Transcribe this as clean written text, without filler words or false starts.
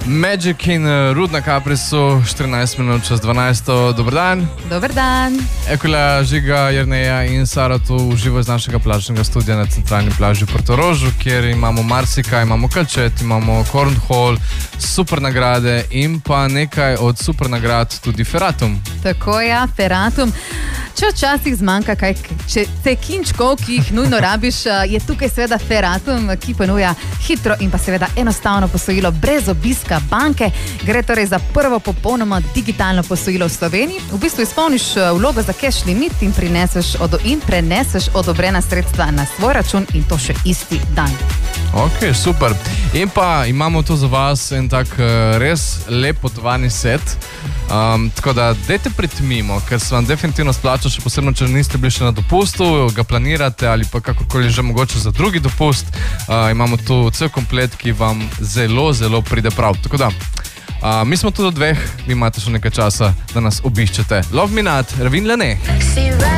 Magic in Rudna Caprisu, 14 minut čez 12. Dobar dan. Dobar dan. Ekola, Žiga, Jerneja in Sara tu uživo iz našega plažnega studia na centralni plaži v Portorožu, kjer imamo marsikaj, imamo kalčet, imamo cornhole, super nagrade in pa nekaj od super nagrad tudi Ferratum. Tako ja, Ferratum. Če včasih zmanjka kaj cekinčkov, ki jih nujno rabiš, je tukaj seveda Ferratum, ki ponuja hitro in pa seveda enostavno posojilo brez obiska banke. Gre torej za prvo popolnoma digitalno posojilo v Sloveniji. V bistvu izpolniš vlogo za cash limit in preneseš odobrena sredstva na svoj račun in to še isti dan. Ok, super. In pa imamo tu za vas en tak res lep potovalni set. Tako da dajte priti mimo, ker se vam definitivno splača, še posebno, če niste bili še na dopustu, ga planirate ali pa kakorkoli že mogoče za drugi dopust. Imamo tu cel komplet, ki vam zelo, zelo pride prav. Tako da, mi smo tu do 2, vi imate še nekaj časa, da nas obiščete. Love me not, Ravin Lene.